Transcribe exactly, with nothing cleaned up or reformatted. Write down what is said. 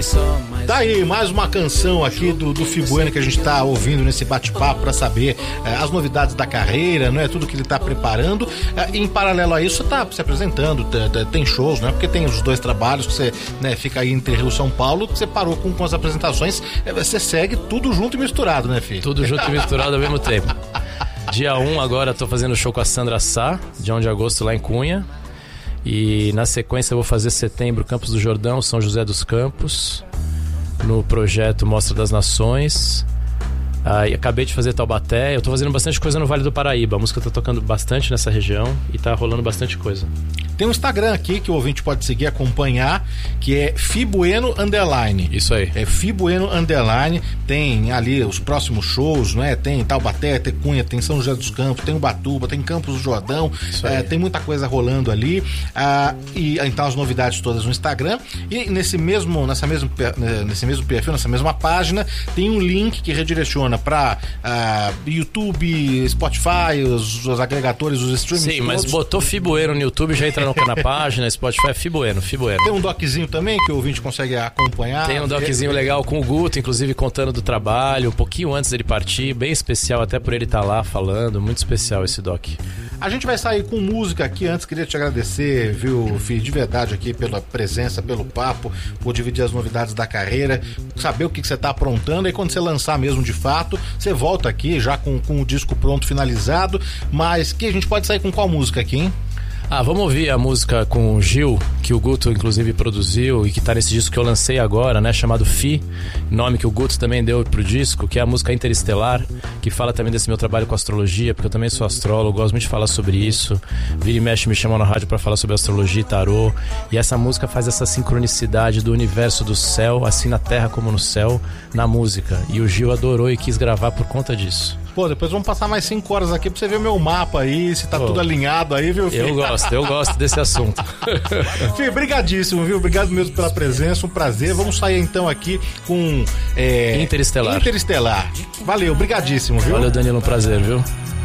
fui só mais... Tá aí, mais uma canção aqui do, do Fi Bueno que a gente tá ouvindo nesse bate-papo pra saber eh, as novidades da carreira, não é? Tudo que ele tá preparando. Eh, em paralelo a isso, você tá se apresentando, t- t- tem shows, não é? Porque tem os dois trabalhos que você, né, fica aí entre Rio e São Paulo, que você parou com, com as apresentações, eh, você segue tudo junto e misturado, né, filho? Tudo junto e misturado ao mesmo tempo. Dia um agora tô fazendo show com a Sandra Sá, dia um de agosto lá em Cunha. E na sequência eu vou fazer setembro Campos do Jordão, São José dos Campos, no projeto Mostra das Nações. Aí acabei de fazer Taubaté. Eu tô fazendo bastante coisa no Vale do Paraíba. A música tá tocando bastante nessa região e tá rolando bastante coisa. Tem um Instagram aqui que o ouvinte pode seguir, acompanhar, que é Fi Bueno Underline. Isso aí. É Fi Bueno Underline. Tem ali os próximos shows, não é? Tem Taubaté, tem Cunha, tem São José dos Campos, tem Ubatuba, tem Campos do Jordão. É, tem muita coisa rolando ali. Ah, e então as novidades todas no Instagram. E nesse mesmo, nessa mesmo, nesse mesmo perfil, nessa mesma página, tem um link que redireciona para ah, YouTube, Spotify, os, os agregadores, os streamings. Sim, mas botou Fi Bueno no YouTube, já entra no, na página, Spotify é Fi Bueno, Fi Bueno. Tem um doczinho também que o ouvinte consegue acompanhar. Tem um doczinho legal com o Guto, inclusive contando do trabalho, um pouquinho antes dele partir, bem especial, até por ele estar lá falando, muito especial esse doc. A gente vai sair com música aqui. Antes queria te agradecer, viu, Fi, de verdade aqui pela presença, pelo papo, por dividir as novidades da carreira, saber o que, que você tá aprontando. Aí quando você lançar mesmo de fato, você volta aqui já com, com o disco pronto, finalizado. Mas que a gente pode sair com qual música aqui, hein? Ah, vamos ouvir a música com o Gil, que o Guto inclusive produziu e que tá nesse disco que eu lancei agora, né, chamado Fi, nome que o Guto também deu pro disco, que é a música Interestelar, que fala também desse meu trabalho com astrologia, porque eu também sou astrólogo, gosto muito de falar sobre isso. Vira e mexe me chamam na rádio pra falar sobre astrologia e tarô, e essa música faz essa sincronicidade do universo do céu, assim na terra como no céu, na música, e o Gil adorou e quis gravar por conta disso. Pô, depois vamos passar mais cinco horas aqui pra você ver meu mapa aí, se tá Pô, tudo alinhado aí, viu, filho? Eu gosto, eu gosto desse assunto. Filho, brigadíssimo, viu? Obrigado mesmo pela presença, um prazer. Vamos sair então aqui com... É... Interestelar. Interestelar. Valeu, brigadíssimo, viu? Valeu, Danilo, um prazer, viu?